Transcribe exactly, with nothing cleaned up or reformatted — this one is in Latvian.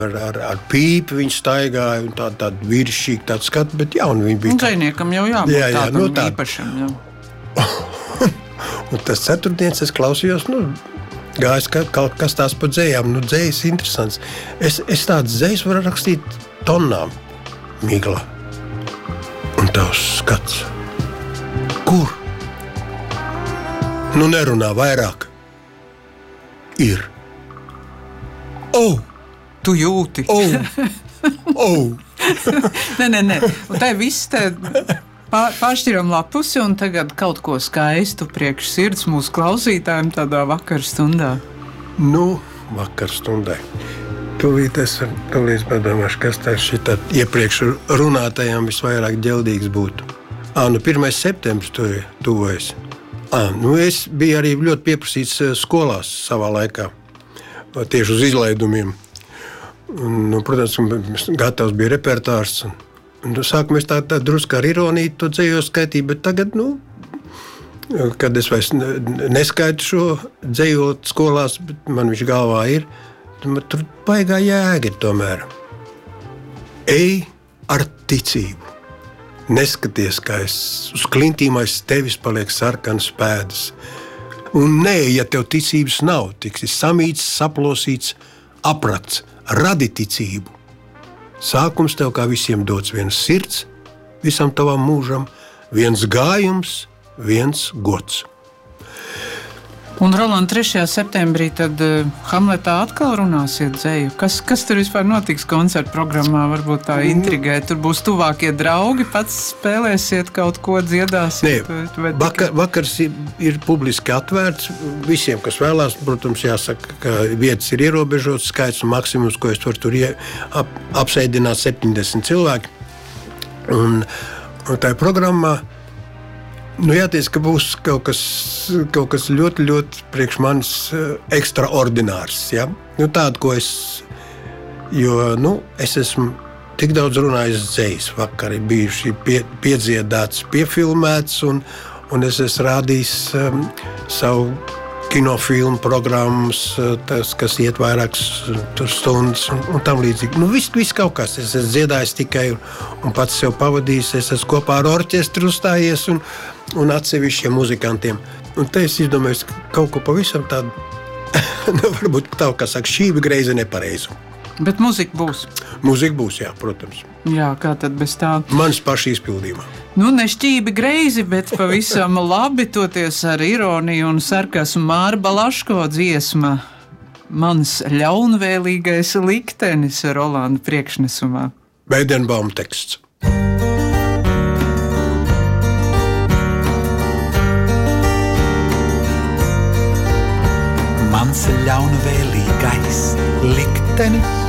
Ar, ar, ar pīpi viņš staigāja, un tādu tā vīrišķīgu tādu skatu, bet jaunu viņi bija. Un dzejniekam jau jābūt jā, jā, tādam nu, tā. īpašam. Jā. Un tas ceturtdienas es klausījos, nu, gājis ka, kaut kas tās pa dzējām. Nu, dzējas interesants. Es, es tādas dzējas varu rakstīt tonnām. Migla. Un tavs skats. Kur? Nu, nerunā vairāk. Ir. Oh! Tu jūti. Oh! Oh! nē, nē, nē. Un tā ir viss te pār, pāršķiram lapusi un tagad kaut ko skaistu priekš sirds mūsu klausītājiem tādā vakar stundā. Nu, vakar stundai. Tūlīt es tūlīt padomāšu, kas tā šitā iepriekš runātajām visvairāk ģeldīgs būtu. Ā, nu, pirmais septembris tuvojas. Ā, nu, es biju arī ļoti pieprasīts skolās savā laikā. Tieši uz izlaidumiem. Un, nu, protams, gatavs bija repertārs. Un, un, sākumā es tā, tā drusku ar ironiju to dzējoju skaitīju, bet tagad, nu, kad es vairs neskaitu šo dzējot skolās, bet man viņš galvā ir, tur baigā jēga tomēr. Ej ar ticību. Neskaties, kā es uz klintīm aiz tevis paliek sarkanas pēdas. Un nē, ja tev ticības nav, tiksi samīts, saplosīts, aprakts. Radi ticību. Sākums tev kā visiem dots viens sirds, visam tavam mūžam, viens gājums, viens gods. Un, Roland, trešajā septembrī tad uh, Hamletā atkal runāsiet dzeju. Kas, kas tur vispār notiks koncerta programmā? Varbūt tā intrigē. Tur būs tuvākie draugi, pats spēlēsiet kaut ko, dziedāsiet? Nē, vai, vai vakar, vakars ir, ir publiski atvērts. Visiem, kas vēlās, protams, jāsaka, ka vietas ir ierobežotas, skaits un maksimums, ko es tur tur ie, ap, apsēdināt septiņdesmit cilvēki. Un, un tā programmā nu, jāteic, ka būs kaut kas, kaut kas ļoti, ļoti priekš manis ekstraordinārs. Ja? Nu, tādu, ko es, jo nu, es esmu tik daudz runājis dzejas. Vakar ir bijuši pie, piedziedāts, piefilmēts, un, un es esmu rādījis um, savu kinofilmu programmas, tas, kas iet vairākas stundas un, un tam līdzīgi. Nu, viss, viss kaut kas. Es esmu dziedājis tikai un, un pats sev pavadījis. Es esmu kopā ar orķestru uzstājies un, un atsevišķiem muzikantiem. Un te es izdomāju kaut ko pavisam tādu, varbūt tā, kā saka, šī greize nepareizu. Bet muzika būs. Muzika būs, jā, protams. Jā, kā tad bez tā? Mans paši izpildījumā. Nu, ne šķībi greizi, bet pavisam labi, toties ar ironiju un sarkasmu Māra Balaško dziesma Mans ļaunvēlīgais liktenis Rolanda priekšnesumā. Beidenbaum teksts. Mans ļaunvēlīgais liktenis